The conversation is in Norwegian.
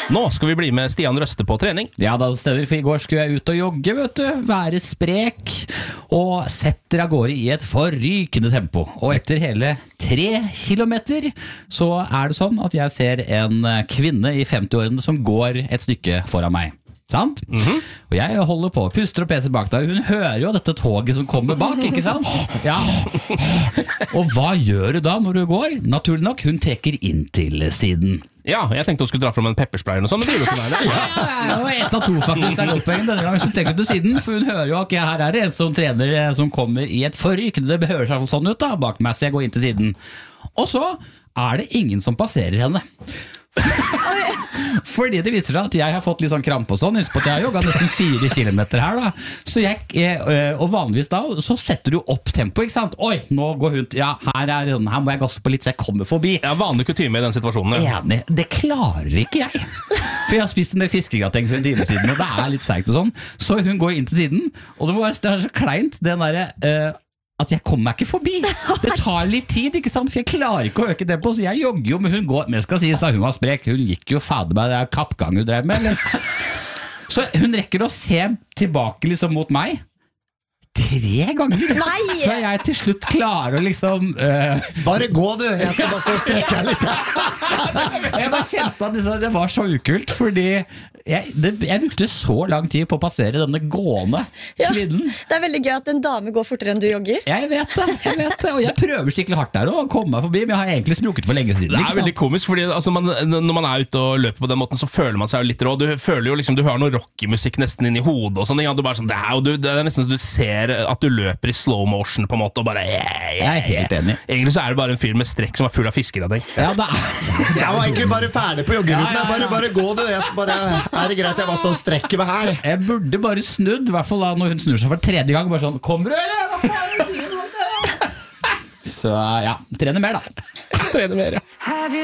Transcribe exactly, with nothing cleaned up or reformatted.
Nå skal vi bli med Stian Røste på trening. Ja, da stemmer, for i går skulle jeg ut og jogge, vet du, være sprek, og setter av gårde i et forrykende tempo. Og etter hele tre kilometer, så er det sånn at jeg ser en kvinne i femti-årene som går et stykke foran meg. Sant? Mm-hmm. Og jeg holder på, puster og peser bak deg. Hun hører jo dette toget som kommer bak, ikke sant? Ja. Og hva gjør du da når du går? Naturlig nok, hun trekker inn til siden. Ja, jeg tenkte hun skulle dra frem en pepperspray og sånn, men det gjør du ikke meg. Ja, og ett av to faktisk, det er godt poeng. Denne gangen så trekker hun til siden, for hun hører jo at okay, her er det en som trener som kommer i et forrykende, det høres seg sånn ut da, bak meg, så jeg går inn til siden. Og så er det ingen som passerer henne. Fordi det viser seg at jeg har fått litt sånn kramp og sånn. Husk på at jeg har jogget nesten fire kilometer her da. Så jeg, og vanligvis da så setter du opp tempo, ikke sant? Oi, nå går hun, ja, her, er, her må jeg gasse på litt så jeg kommer forbi. Ja, vanlig kutyme i den situasjonen, ja. Enig, det klarer ikke jeg. For jeg har spist en fiskegrateng for en time siden, og det er litt seigt og sånn. Så hun går inn til siden, og det, var, det er så kleint den der uh, at jeg kommer meg ikke forbi. Det tar litt tid, ikke sant? For jeg klarer ikke å øke tempo, så jeg jogger jo, men hun går, men jeg skal si, så hun var sprek, hun gikk jo fader meg, det er kappgang hun drev med, eller? Så hun rekker å se tilbake liksom mot meg, tre ganger. Nei! Før jeg til slutt klarer å liksom uh... Bare gå du, jeg skal bare stå og strekke litt. Jeg bare kjente at liksom, det var så ukult, fordi jeg, det, jeg brukte så lang tid på å passere denne gående kvinnen. Ja, det er veldig gøy at en dame går fortere enn du jogger. Jeg vet det, jeg vet det, og jeg prøver skikkelig hardt der å komme meg forbi, men jeg har egentlig spruket for lenge siden. Det er veldig komisk, fordi altså, man, når man er ute og løper på den måten, så føler man seg jo litt rå. Du føler jo liksom, du hører noe rocky-musikk nesten inn i hodet og sånn, ja, du bare sånn, det er, og du, det er nesten så du ser at du løper i slow motion på en måte, og bare yeah, yeah, jeg er helt enig. Egentlig så er det bare en fyr med strekk som er full av fiskegrateng. Ja, det er. Jeg var egentlig bare ferdig på joggeruten. Ja, ja, ja. Bare, bare gå du, jeg skal bare, er det greit, jeg bare står og strekker meg her. Jeg burde bare snudd, i hvert fall da når hun snur seg for tredje gang, bare sånn, kommer du eller? Så ja, trener mer da. Trener mer, ja.